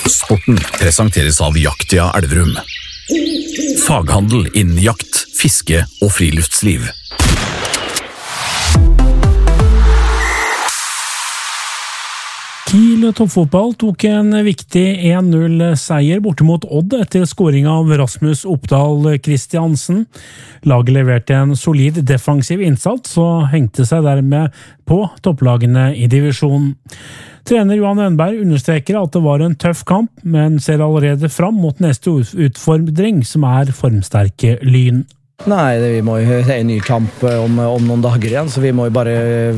Sporten presenteres av Jaktia Elverum. Faghandel innen jakt, fiske og friluftsliv. Kiel toppfotball tok en viktig 1-0-seier borte mot Odd etter scoring av Rasmus Oppdal Christiansen. Laget leverte en solid defensiv innsats og hengte seg dermed på topplagene i divisjonen. Trener Johan Ønberg understreker at det var en tøff kamp, men ser allerede fram mot neste utfordring, som formsterke Lyn. Nei, vi må jo ha en ny kamp om noen dager igjen, så vi må jo bare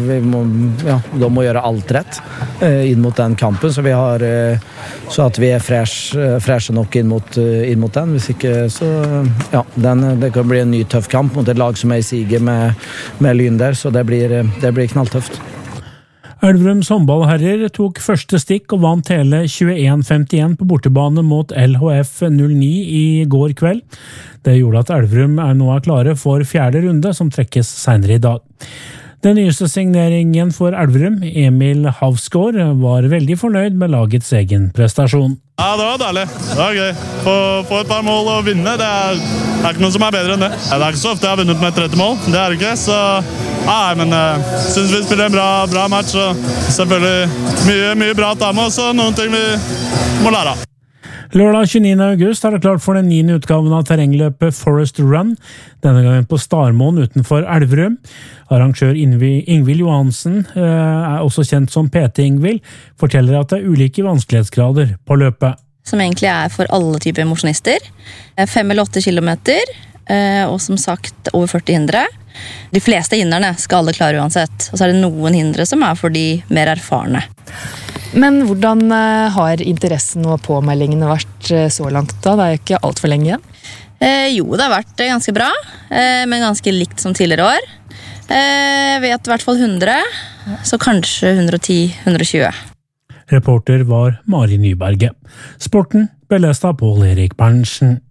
de må gjøre alt rett inn mot den kampen, så så at vi freshe nok inn mot den. Hvis ikke, så det kan bli en ny tøff kamp mot et lag som i siget med Lyn der, så det blir knalltøft. Elverums håndballherrer tok første stikk og vant hele 21-51 på bortebane mot LHF 09 i går kveld. Det gjorde at Elverum nå klare for 4. runde, som trekkes senere i dag. Den nyeste signeringen for Elverum, Emil Havsgaard, var veldig fornøyd med lagets egen prestasjon. Ja, det var deilig. Det var gøy. Få et par mål og vinne, det er ikke noe som bedre enn det. Det er ikke så ofte jeg har vunnet med 30 mål, det det ikke, så... Nei, men jeg synes vi spiller en bra match, og selvfølgelig mye bra ta med oss, og noen ting vi må lære av. Lørdag 29. august det klart for den 9. utgaven av terrengløpet Forest Run, denne gangen på Starmoen utenfor Elverum. Arrangør Ingvild Johansen, også kjent som PT Ingvild, forteller at det ulike vanskelighetsgrader på løpet. Som egentlig for alle typer mosjonister. 5 eller 8 kilometer, og som sagt over 40 hindre. De fleste hindrene skal alle klare uansett, og så det noen hindre som for de mer erfarne. Men hvordan har interessen og påmeldingene vært så langt da? Det jo ikke alt for lenge igjen. Jo, det har vært ganske bra, men ganske likt som tidligere år. Jeg vet i hvert fall 100, så kanskje 110-120. Reporter var Mari Nyberget. Sporten ble lest av Pål Erik Berntsen.